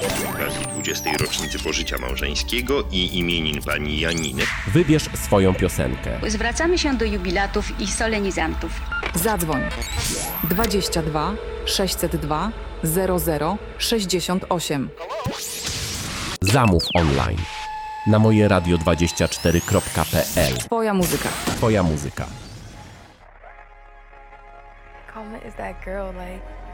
Z okazji 20. rocznicy pożycia małżeńskiego i imienin pani Janiny Wybierz swoją piosenkę. Zwracamy się do jubilatów i solenizantów. Zadzwoń 22 602 00 68. Zamów online na mojeradio24.pl. Twoja muzyka. Twoja muzyka. Comet is that girl, like